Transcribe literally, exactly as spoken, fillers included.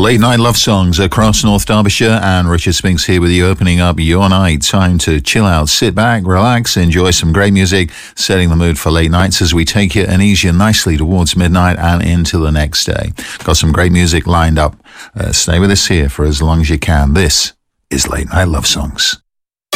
Late night love songs across North Derbyshire, and Richard Spinks here with you, opening up your night. Time to chill out, sit back, relax, enjoy some great music, setting the mood for late nights as we take you and ease you nicely towards midnight and into the next day. Got some great music lined up. Uh, stay with us here for as long as you can. This is Late Night Love Songs.